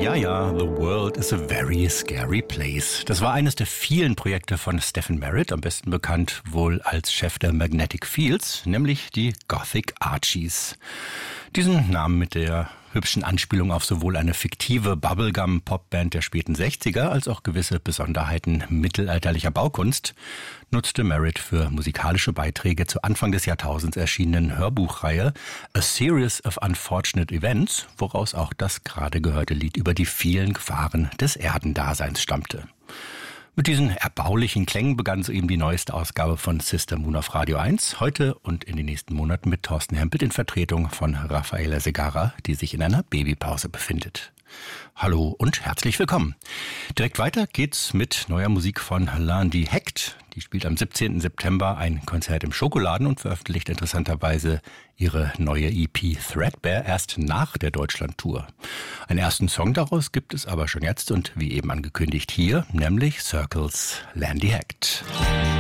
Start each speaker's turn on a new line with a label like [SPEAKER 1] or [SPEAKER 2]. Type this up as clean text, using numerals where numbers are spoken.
[SPEAKER 1] Ja, The World is a very scary place. Das war eines der vielen Projekte von Stephen Merritt, am besten bekannt wohl als Chef der Magnetic Fields, nämlich die Gothic Archies. Diesen Namen mit der hübschen Anspielung auf sowohl eine fiktive Bubblegum-Popband der späten 60er als auch gewisse Besonderheiten mittelalterlicher Baukunst nutzte Merritt für musikalische Beiträge zur Anfang des Jahrtausends erschienenen Hörbuchreihe A Series of Unfortunate Events, woraus auch das gerade gehörte Lied über die vielen Gefahren des Erdendaseins stammte. Mit diesen erbaulichen Klängen begann soeben die neueste Ausgabe von Sister Moon auf Radio 1. Heute und in den nächsten Monaten mit Thorsten Hempel in Vertretung von Rafaela Segarra, die sich in einer Babypause befindet. Hallo und herzlich willkommen. Direkt weiter geht's mit neuer Musik von Lundi Hect. Die spielt am 17. September ein Konzert im Schokoladen und veröffentlicht interessanterweise ihre neue EP Threadbare erst nach der Deutschland-Tour. Einen ersten Song daraus gibt es aber schon jetzt und wie eben angekündigt hier, nämlich Circles Lundi Hect.